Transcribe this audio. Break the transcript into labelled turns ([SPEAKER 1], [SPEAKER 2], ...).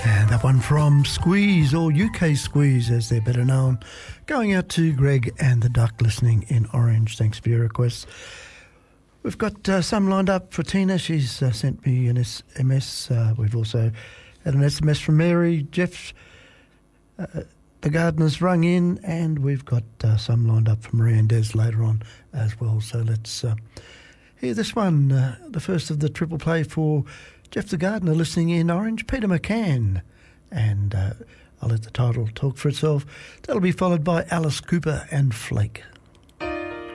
[SPEAKER 1] And that one from Squeeze, or UK Squeeze as they're better known, going out to Greg and the Duck listening in Orange. Thanks for your requests. We've got some lined up for Tina. She's sent me an SMS. We've also had an SMS from Mary. Jeff, the gardener's rung in, and we've got some lined up for Marie and Des later on as well. So let's hear this one, the first of the triple play for Jeff the Gardener listening in Orange, Peter McCann. And I'll let the title talk for itself. That'll be followed by Alice Cooper and Flake.